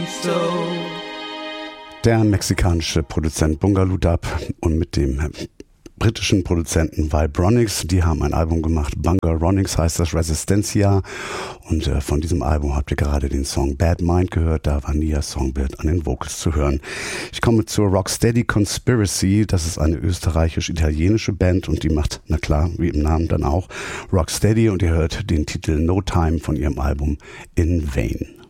Der mexikanische Produzent Bungaloo Dub und mit dem britischen Produzenten Vibronics, die haben ein Album gemacht, Bungaronics heißt das, Resistencia, und von diesem Album habt ihr gerade den Song Bad Mind gehört, da war Nia Songbird an den Vocals zu hören. Ich komme zur Rocksteady Conspiracy, das ist eine österreichisch-italienische Band und die macht, na klar, wie im Namen dann auch, Rocksteady, und ihr hört den Titel No Time von ihrem Album In Vain.